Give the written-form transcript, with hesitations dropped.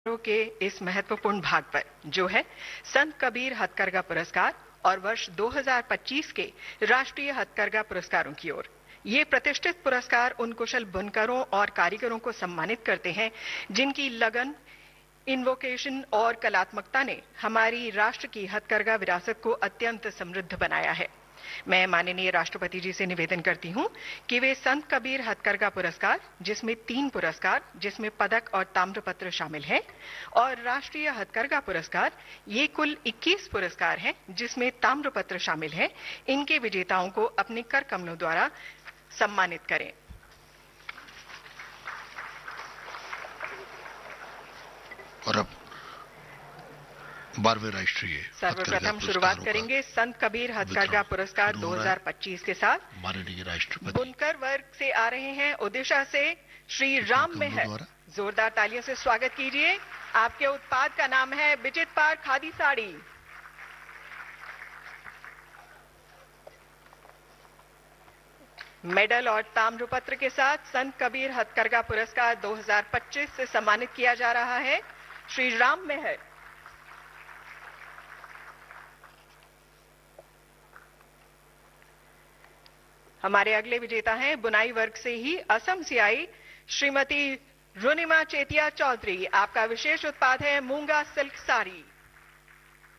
के इस महत्वपूर्ण भाग पर जो है संत कबीर हथकरघा पुरस्कार और वर्ष 2025 के राष्ट्रीय हथकरघा पुरस्कारों की ओर। ये प्रतिष्ठित पुरस्कार उन कुशल बुनकरों और कारीगरों को सम्मानित करते हैं जिनकी लगन, इन्वोकेशन और कलात्मकता ने हमारी राष्ट्र की हथकरघा विरासत को अत्यंत समृद्ध बनाया है। मैं माननीय राष्ट्रपति जी से निवेदन करती हूं कि वे संत कबीर हथकरघा पुरस्कार, जिसमें 3 पुरस्कार, जिसमें पदक और ताम्रपत्र शामिल है, और राष्ट्रीय हथकरघा पुरस्कार, ये कुल 21 पुरस्कार हैं जिसमें ताम्रपत्र शामिल है, इनके विजेताओं को अपने कर कमलों द्वारा सम्मानित करें। और अब 12वें राष्ट्रीय सर्वप्रथम शुरुआत करेंगे संत कबीर हथकरघा पुरस्कार 2025 के साथ। माननीय राष्ट्रपति बुनकर वर्ग से आ रहे हैं ओडिशा से श्री राम मेहर। जोरदार तालियों से स्वागत कीजिए। आपके उत्पाद का नाम है विजित पार खादी साड़ी। मेडल और ताम्रपत्र के साथ संत कबीर हथकरघा पुरस्कार 2025 से सम्मानित किया जा रहा है श्री राम मेहर। हमारे अगले विजेता हैं बुनाई वर्ग से ही असम से आई श्रीमती रुनिमा चेतिया चौधरी। आपका विशेष उत्पाद है मूंगा सिल्क साड़ी।